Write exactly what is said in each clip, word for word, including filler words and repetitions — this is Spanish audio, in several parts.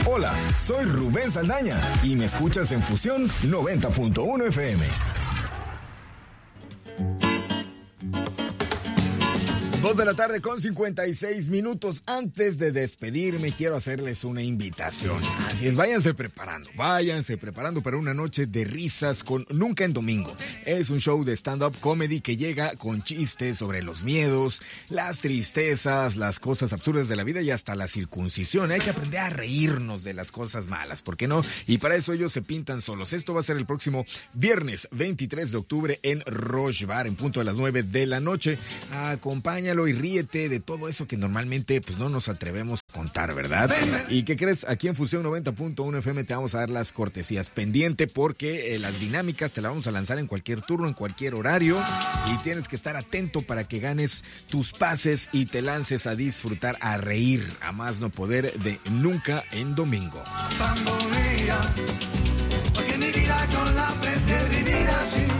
Hola, soy Rubén Saldaña y me escuchas en Fusión noventa punto uno F M. Dos de la tarde con cincuenta y seis minutos. Antes de despedirme, quiero hacerles una invitación. Así es, váyanse preparando, váyanse preparando para una noche de risas con Nunca en Domingo. Es un show de stand-up comedy que llega con chistes sobre los miedos, las tristezas, las cosas absurdas de la vida y hasta la circuncisión. Hay que aprender a reírnos de las cosas malas, ¿por qué no? Y para eso ellos se pintan solos. Esto va a ser el próximo viernes veintitrés de octubre en Roche Bar, en punto de las nueve de la noche. Acompáñanos y ríete de todo eso que normalmente pues no nos atrevemos a contar, ¿verdad? ¿Y qué crees? Aquí en Fusión noventa punto uno F M te vamos a dar las cortesías. Pendiente porque eh, las dinámicas te las vamos a lanzar en cualquier turno, en cualquier horario, y tienes que estar atento para que ganes tus pases y te lances a disfrutar, a reír, a más no poder de Nunca en Domingo. Bambolea, porque mi vida con la frente vivir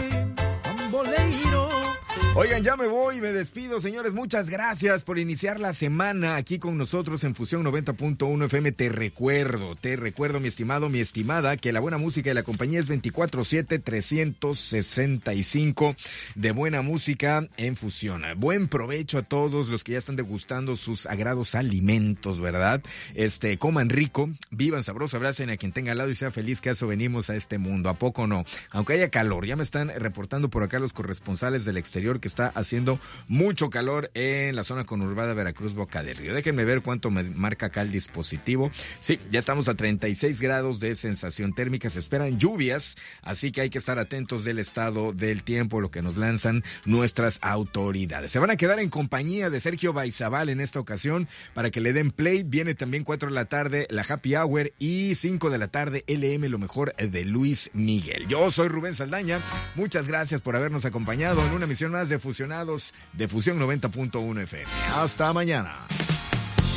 así. Bamboleiro. Oigan, ya me voy, me despido, señores. Muchas gracias por iniciar la semana aquí con nosotros en Fusión noventa punto uno F M. Te recuerdo, te recuerdo, mi estimado, mi estimada, que la buena música de la compañía es veinticuatro siete, trescientos sesenta y cinco de buena música en Fusión. Buen provecho a todos los que ya están degustando sus sagrados alimentos, ¿verdad? Este, coman rico, vivan sabroso, abracen a quien tenga al lado y sea feliz, que a eso venimos a este mundo. ¿A poco no? Aunque haya calor, ya me están reportando por acá los corresponsales del exterior que está haciendo mucho calor en la zona conurbada Veracruz, Boca del Río. Déjenme ver cuánto me marca acá el dispositivo. Sí, ya estamos a treinta y seis grados de sensación térmica. Se esperan lluvias, así que hay que estar atentos del estado del tiempo, lo que nos lanzan nuestras autoridades. Se van a quedar en compañía de Sergio Baizabal en esta ocasión para que le den play. Viene también cuatro de la tarde la Happy Hour y cinco de la tarde L M, lo mejor de Luis Miguel. Yo soy Rubén Saldaña. Muchas gracias por habernos acompañado en una emisión más de Fusionados de Fusión noventa punto uno F M. Hasta mañana.